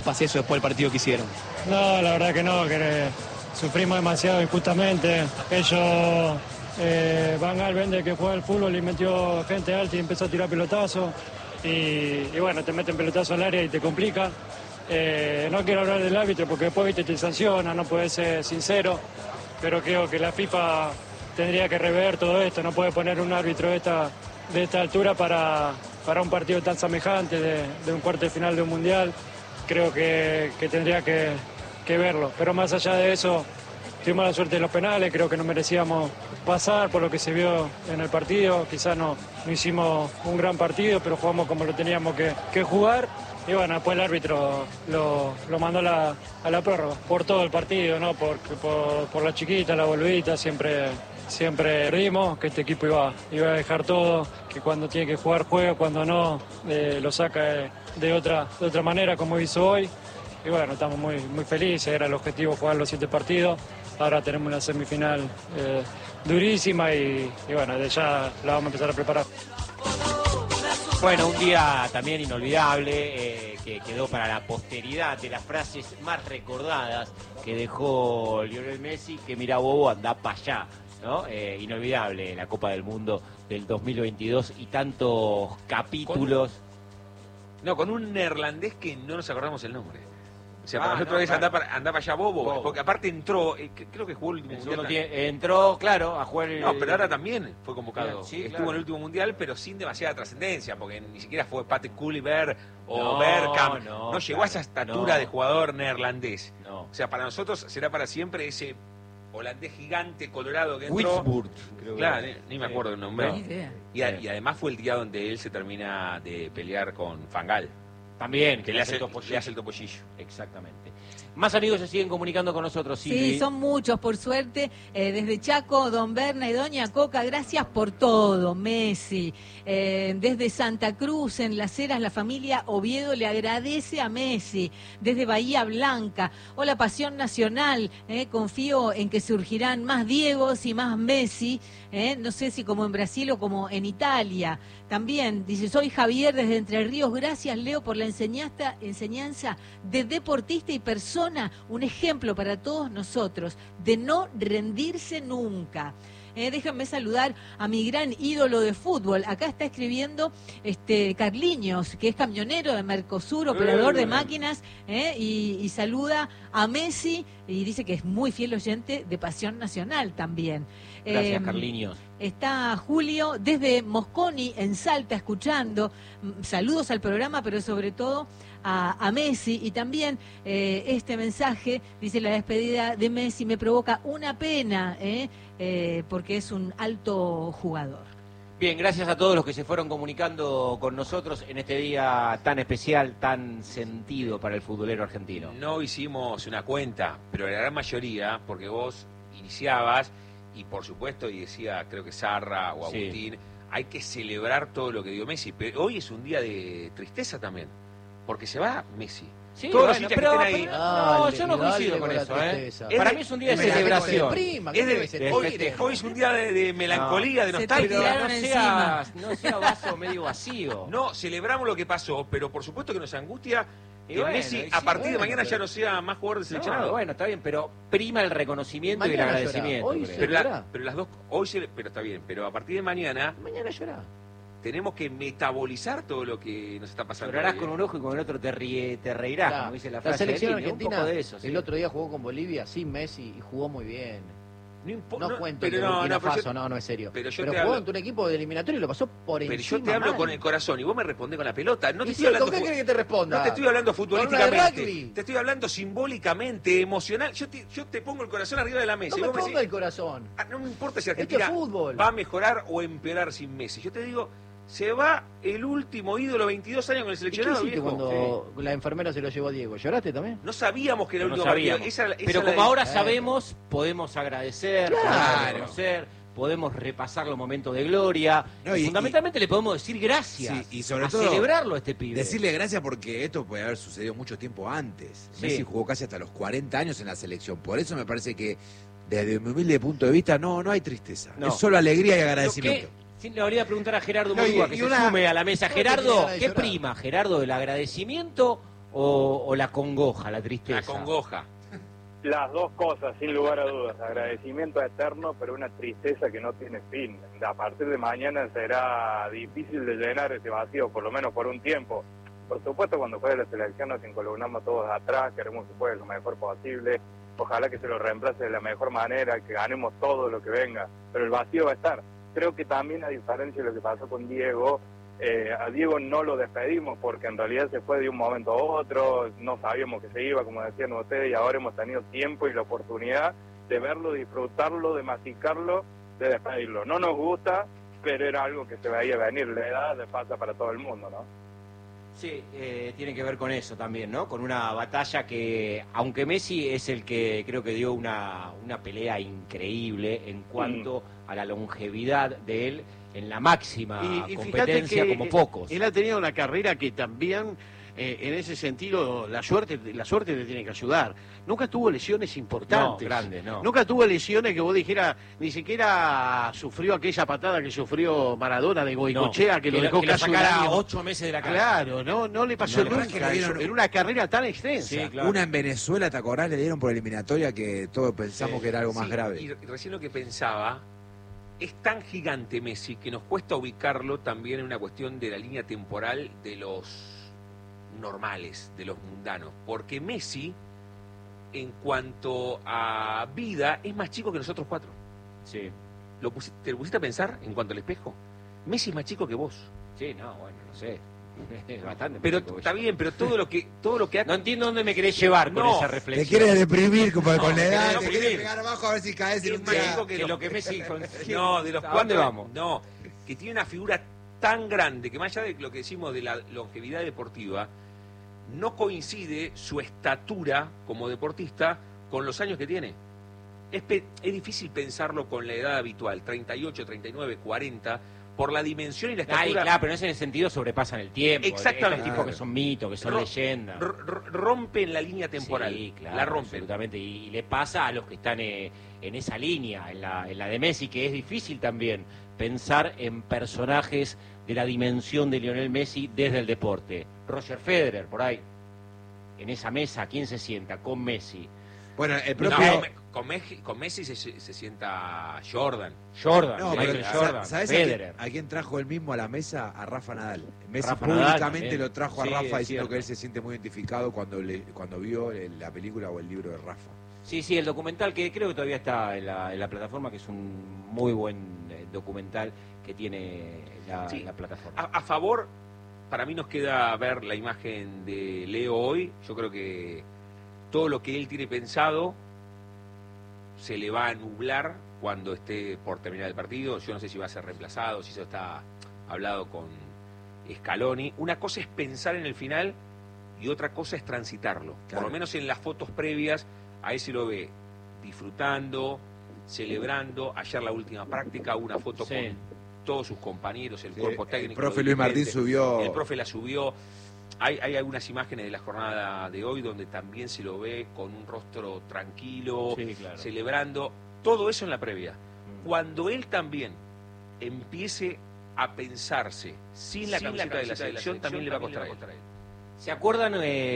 pase eso después del partido que hicieron. No, la verdad que no, que sufrimos demasiado injustamente. Ellos, Van Gaal vende que juega al fútbol y metió gente alta y empezó a tirar pelotazos. Y bueno, te meten pelotazo al área y te complica. No quiero hablar del árbitro porque después viste, te sanciona, no puedes ser sincero, pero creo que la FIFA tendría que rever todo esto, no puede poner un árbitro de esta altura para un partido tan semejante de un cuarto de final de un mundial. Creo que tendría que verlo, pero más allá de eso, tuvimos la suerte de los penales, creo que no merecíamos pasar por lo que se vio en el partido, quizás no hicimos un gran partido, pero jugamos como lo teníamos que jugar. Y bueno, después el árbitro lo mandó a la prórroga, por todo el partido, ¿no? Por la chiquita, la boludita, siempre rimos, que este equipo iba a dejar todo, que cuando tiene que jugar juega, cuando no, lo saca de otra manera, como hizo hoy. Y bueno, estamos muy felices, era el objetivo jugar los 7 partidos, ahora tenemos una semifinal durísima y bueno, de ya la vamos a empezar a preparar. Bueno, un día también inolvidable que quedó para la posteridad, de las frases más recordadas que dejó Lionel Messi, que mira bobo, anda para allá, ¿no? Inolvidable la Copa del Mundo del 2022 y tantos capítulos. Con un neerlandés que no nos acordamos el nombre. O sea, para nosotros es claro. anda para allá bobo, porque aparte entró, creo que jugó el último mundial. Entró, claro, a jugar el... No, pero ahora también fue convocado. Sí, estuvo claro. en el último mundial, pero sin demasiada trascendencia, porque ni siquiera fue Patrick Kluivert o Bergkamp. No llegó a esa estatura de jugador neerlandés. No. O sea, para nosotros será para siempre ese holandés gigante colorado que entró. Witsburg, creo. Claro, ni me acuerdo el nombre. Ni idea. Y además fue el día donde él se termina de pelear con Van Gaal. También, que le hace el topollillo. Exactamente. Más amigos se siguen comunicando con nosotros, Silvi. Sí, son muchos, por suerte. Desde Chaco, don Berna y doña Coca, gracias por todo, Messi. Desde Santa Cruz, en Las Heras, la familia Oviedo le agradece a Messi. Desde Bahía Blanca, hola Pasión Nacional, confío en que surgirán más Diegos y más Messi, no sé si como en Brasil o como en Italia. También dice, soy Javier desde Entre Ríos, gracias Leo por la enseñanza de deportista y persona, un ejemplo para todos nosotros, de no rendirse nunca. Déjenme saludar a mi gran ídolo de fútbol. Acá está escribiendo Carliños, que es camionero de Mercosur, operador de máquinas, y saluda a Messi y dice que es muy fiel oyente de Pasión Nacional también. Gracias, Carliños. Está Julio desde Mosconi, en Salta, escuchando. Saludos al programa, pero sobre todo a Messi. Y también este mensaje, dice, la despedida de Messi me provoca una pena, porque es un alto jugador. Bien, gracias a todos los que se fueron comunicando con nosotros en este día tan especial, tan sentido para el futbolero argentino. No hicimos una cuenta, pero la gran mayoría, porque vos iniciabas, y por supuesto, y decía, creo que Sarra o Agustín, hay que celebrar todo lo que dio Messi, pero hoy es un día de tristeza también, porque se va Messi. Sí, todos bueno, los hinchas que estén ahí. No, yo no coincido con eso, Para mí es un día de celebración. Hoy es un día de melancolía, de nostalgia. No sea vaso medio vacío. No, celebramos lo que pasó, pero por supuesto que nos angustia que Messi a partir de mañana ya no sea más jugador de seleccionado. Bueno, está bien, pero prima el reconocimiento y el agradecimiento. Pero las dos, pero está bien, pero a partir de mañana llorá. Tenemos que metabolizar todo lo que nos está pasando. Llorarás con un ojo y con el otro te reirás, como dice la frase. La selección argentina, un poco de eso, el otro día jugó con Bolivia sin Messi y jugó muy bien. No cuento el Burkina Faso, no es serio. Pero jugó ante un equipo de eliminatorio y lo pasó por encima. Pero yo te hablo con el corazón y vos me respondés con la pelota. No te estoy hablando. ¿Con qué querés que te responda? No te estoy hablando futbolísticamente. Te estoy hablando simbólicamente, emocional. Yo te pongo el corazón arriba de la mesa. No me ponga el corazón. No me importa si Argentina va a mejorar o empeorar sin Messi. Yo te digo, se va el último ídolo, 22 años con el seleccionado. ¿Y qué hiciste cuando la enfermera se lo llevó a Diego? ¿Lloraste también? No sabíamos que era el último partido. Pero como ahora sabemos, podemos agradecer, podemos reconocer, podemos repasar los momentos de gloria. Y fundamentalmente le podemos decir gracias. Sí, y sobre todo celebrarlo a este pibe. Decirle gracias porque esto puede haber sucedido mucho tiempo antes. Messi jugó casi hasta los 40 años en la selección. Por eso me parece que, desde mi humilde punto de vista, no hay tristeza. Es solo alegría y agradecimiento. Sí, le habría a preguntar a Gerardo Murúa, que se sume a la mesa. Gerardo, ¿qué prima? ¿Gerardo, el agradecimiento o la congoja, la tristeza? La congoja. Las dos cosas, sin lugar a dudas. Agradecimiento eterno, pero una tristeza que no tiene fin. A partir de mañana será difícil de llenar ese vacío, por lo menos por un tiempo. Por supuesto, cuando juegue la selección nos encolumnamos todos atrás, queremos que juegue lo mejor posible. Ojalá que se lo reemplace de la mejor manera, que ganemos todo lo que venga. Pero el vacío va a estar. Creo que también, a diferencia de lo que pasó con Diego, a Diego no lo despedimos porque en realidad se fue de un momento a otro, no sabíamos que se iba, como decían ustedes, y ahora hemos tenido tiempo y la oportunidad de verlo, disfrutarlo, de masticarlo, de despedirlo. No nos gusta, pero era algo que se veía venir, la edad pasa para todo el mundo, ¿no? Sí, tiene que ver con eso también, ¿no? Con una batalla que, aunque Messi es el que creo que dio una pelea increíble en cuanto a la longevidad de él en la máxima y competencia, que, como pocos. Él ha tenido una carrera que también, en ese sentido, la suerte te tiene que ayudar. Nunca tuvo lesiones importantes. No, grandes, no. Nunca tuvo lesiones que vos dijeras, ni siquiera sufrió aquella patada que sufrió Maradona de Goicoechea, no, que lo dejó casi sacara 8 meses de la carrera. Claro, no le pasó No, nunca eso, en una carrera tan extensa. Sí, claro. Una en Venezuela, ¿te acordás? Le dieron por eliminatoria que todos pensamos que era algo más Sí, grave. Y recién lo que pensaba, es tan gigante Messi que nos cuesta ubicarlo también en una cuestión de la línea temporal de los normales, de los mundanos. Porque Messi, en cuanto a vida, es más chico que nosotros cuatro. Sí. ¿Te lo pusiste a pensar en cuanto al espejo? Messi es más chico que vos. Sí, no, bueno, no sé. Es bastante. Pero chico, está yo. bien, pero todo lo que ha... No entiendo dónde me querés llevar con No, esa Te reflexión. quieres deprimir con la me edad, querés te deprimir. quieres pegar abajo a ver si caes en Es un más día. chico que lo que Messi No, de los ¿A cuatro. dónde vamos? No, que tiene una figura tan grande que más allá de lo que decimos de la longevidad deportiva, no coincide su estatura como deportista con los años que tiene. Es difícil pensarlo con la edad habitual, 38, 39, 40, por la dimensión y la estatura. Claro, pero en ese sentido sobrepasan el tiempo. Exactamente. Estos tipos que son mitos, que son leyendas. Rompen la línea temporal. Sí, claro, la rompen. absolutamente. Y le pasa a los que están en esa línea, en la de Messi, que es difícil también pensar en personajes de la dimensión de Lionel Messi desde el deporte. Roger Federer, por ahí, en esa mesa, ¿quién se sienta con Messi? Bueno, el No, propio... con Messi se sienta Jordan. Jordan, No, Michael pero Jordan, ¿sabes Federer. a quién trajo él mismo a la mesa? A Rafa Nadal. Messi Rafa Nadal públicamente también. lo trajo a Sí, Rafa es diciendo cierto. que él se siente muy identificado cuando vio la película o el libro de Rafa. Sí, el documental que creo que todavía está en la plataforma, que es un muy buen documental que tiene la plataforma. A favor, para mí nos queda ver la imagen de Leo hoy. Yo creo que todo lo que él tiene pensado se le va a nublar cuando esté por terminar el partido. Yo no sé si va a ser reemplazado, si eso está hablado con Scaloni. Una cosa es pensar en el final y otra cosa es transitarlo. Claro. Por lo menos en las fotos previas, ahí se lo ve disfrutando, celebrando. Ayer la última práctica, una foto Sí. con todos sus compañeros, el Sí, cuerpo el técnico. profe los Luis Martín dirigentes. subió... El profe la subió. Hay algunas imágenes de la jornada de hoy donde también se lo ve con un rostro tranquilo, Sí, claro. celebrando. Todo eso en la previa. Mm. Cuando él también empiece a pensarse sin la camiseta de la selección, también le va a costar a él. ¿Se acuerdan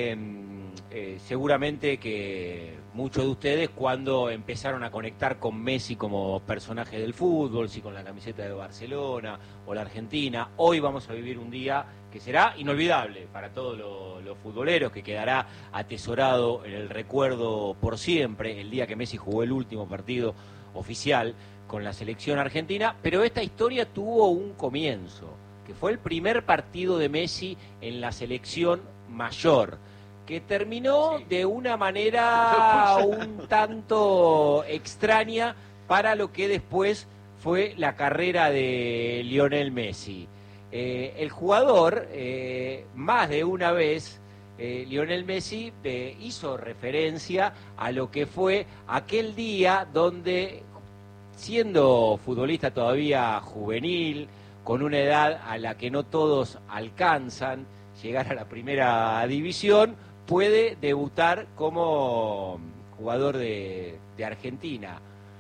seguramente que muchos de ustedes cuando empezaron a conectar con Messi como personaje del fútbol, si con la camiseta de Barcelona o la Argentina? Hoy vamos a vivir un día que será inolvidable para todos los futboleros, que quedará atesorado en el recuerdo por siempre, el día que Messi jugó el último partido oficial con la selección argentina, pero esta historia tuvo un comienzo, que fue el primer partido de Messi en la selección mayor, que terminó de una manera un tanto extraña para lo que después fue la carrera de Lionel Messi. El jugador, más de una vez, Lionel Messi hizo referencia a lo que fue aquel día donde, siendo futbolista todavía juvenil, con una edad a la que no todos alcanzan, llegar a la primera división, puede debutar como jugador de Argentina.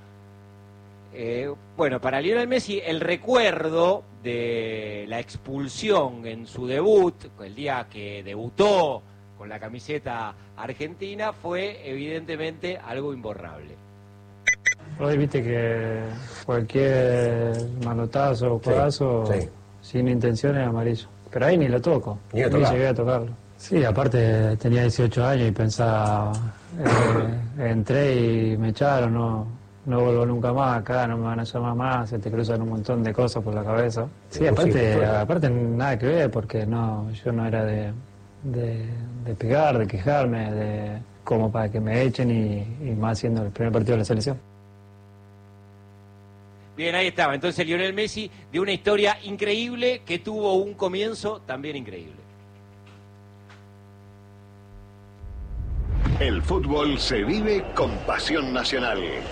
Bueno, para Lionel Messi el recuerdo de la expulsión en su debut, el día que debutó con la camiseta argentina, fue evidentemente algo imborrable. Hoy viste que cualquier manotazo o codazo sin intención es amarillo. Pero ahí ni lo toco, ni llegué a tocarlo. Sí, aparte tenía 18 años y pensaba, entré y me echaron, no vuelvo nunca más acá, no me van a llamar más, se te cruzan un montón de cosas por la cabeza. Sí, aparte nada que ver, porque yo no era de pegar, de quejarme, como para que me echen y más siendo el primer partido de la selección. Bien, ahí estaba. Entonces Lionel Messi, de una historia increíble que tuvo un comienzo también increíble. El fútbol se vive con pasión nacional.